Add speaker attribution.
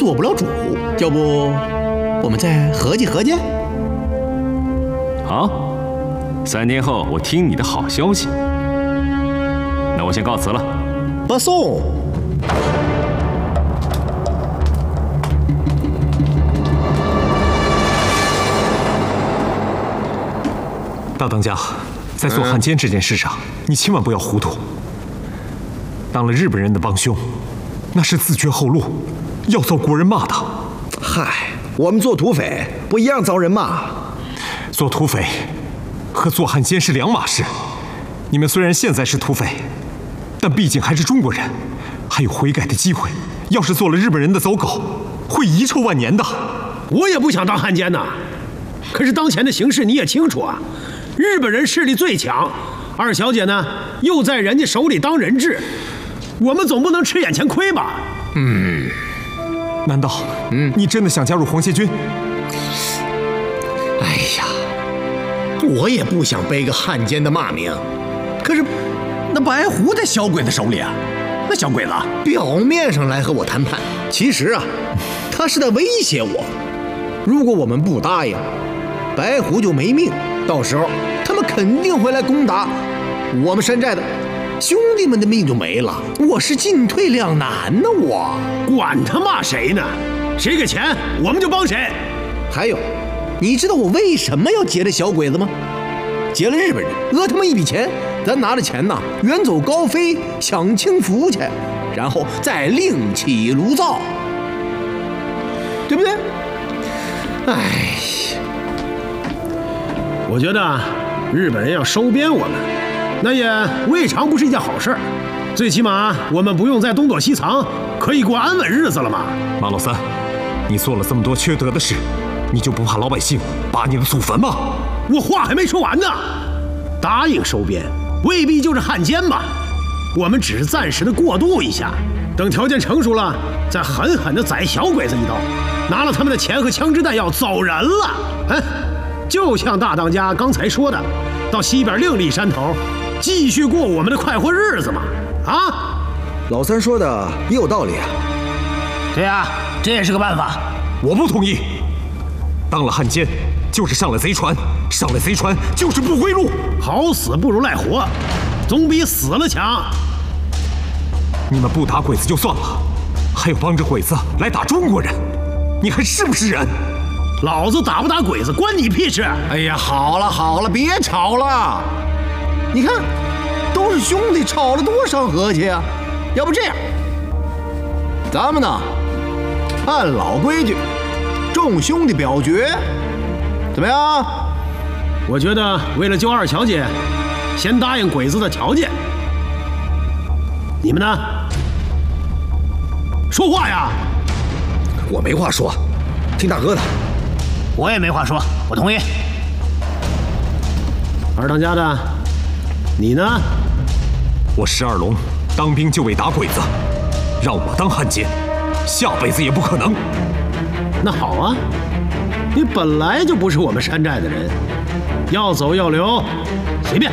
Speaker 1: 做不了主，要不我们再合计合计？
Speaker 2: 好，3天后我听你的好消息。那我先告辞了。
Speaker 1: 不送。
Speaker 3: 大当家，在做汉奸这件事上，你千万不要糊涂。当了日本人的帮凶，那是自绝后路，要遭国人骂的。
Speaker 4: 嗨，我们做土匪不一样遭人骂。
Speaker 3: 做土匪和做汉奸是两码事。你们虽然现在是土匪，但毕竟还是中国人，还有悔改的机会。要是做了日本人的走狗，会遗臭万年的。
Speaker 5: 我也不想当汉奸呐，可是当前的形势你也清楚啊，日本人势力最强，二小姐呢又在人家手里当人质，我们总不能吃眼前亏吧？
Speaker 3: 难道你真的想加入皇协军？
Speaker 1: 哎呀，我也不想背个汉奸的骂名，可是那白狐在小鬼子手里啊，那小鬼子表面上来和我谈判，其实啊，他是在威胁我。如果我们不答应，白狐就没命，到时候他们肯定会来攻打我们山寨的兄弟们的命就没了。我是进退两难呢，我
Speaker 5: 管他骂谁呢？谁给钱我们就帮谁。
Speaker 1: 还有，你知道我为什么要劫这小鬼子吗？劫了日本人，讹他们一笔钱，咱拿着钱呐，远走高飞，享清福去，然后再另起炉灶，对不对？哎呀，
Speaker 5: 我觉得日本人要收编我们，那也未尝不是一件好事儿。最起码我们不用再东躲西藏，可以过安稳日子了嘛。
Speaker 3: 马老三，你做了这么多缺德的事，你就不怕老百姓扒你的祖坟吗？
Speaker 5: 我话还没说完呢。答应收编未必就是汉奸吧？我们只是暂时的过渡一下，等条件成熟了，再狠狠地宰小鬼子一刀，拿了他们的钱和枪支弹药走人了。就像大当家刚才说的，到西边另立山头，继续过我们的快活日子嘛。啊，
Speaker 4: 老三说的也有道理啊。
Speaker 6: 对啊，这也是个办法。
Speaker 3: 我不同意。当了汉奸就是上了贼船，上了贼船就是不归路。
Speaker 5: 好死不如赖活，总比死了强。
Speaker 3: 你们不打鬼子就算了，还有帮着鬼子来打中国人，你还是不是人？
Speaker 5: 老子打不打鬼子关你屁事！
Speaker 1: 哎呀，好了好了，别吵了。你看，都是兄弟，吵了多伤和气啊！要不这样，咱们呢按老规矩，众兄弟表决，怎么样？
Speaker 5: 我觉得为了救二小姐，先答应鬼子的条件。你们呢？说话呀！
Speaker 4: 我没话说，听大哥的。
Speaker 6: 我也没话说，我同意。
Speaker 5: 二当家的，你呢？
Speaker 3: 我石二龙当兵就为打鬼子，让我当汉奸，下辈子也不可能。
Speaker 5: 那好啊，你本来就不是我们山寨的人，要走要留，随便。